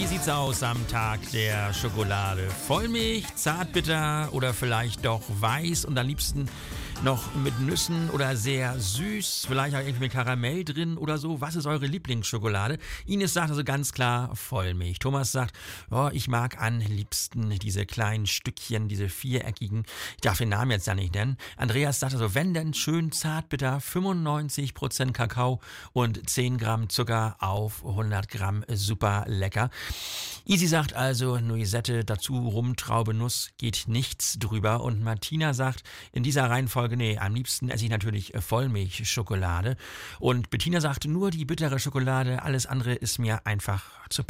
Wie sieht's aus am Tag der Schokolade? Vollmilch, zartbitter oder vielleicht doch weiß und am liebsten noch mit Nüssen oder sehr süß, vielleicht auch irgendwie mit Karamell drin oder so. Was ist eure Lieblingsschokolade? Ines sagt also ganz klar Vollmilch. Thomas sagt, oh, ich mag am liebsten diese kleinen Stückchen, diese viereckigen. Ich darf den Namen jetzt ja nicht nennen. Andreas sagt also, wenn denn schön zartbitter, 95% Kakao und 10 Gramm Zucker auf 100 Gramm, super lecker. Easy sagt also, Noisette, dazu Rumtraube, Nuss, geht nichts drüber. Und Martina sagt, in dieser Reihenfolge, nee, am liebsten esse ich natürlich Vollmilchschokolade. Und Bettina sagt, nur die bittere Schokolade, alles andere ist mir einfach zu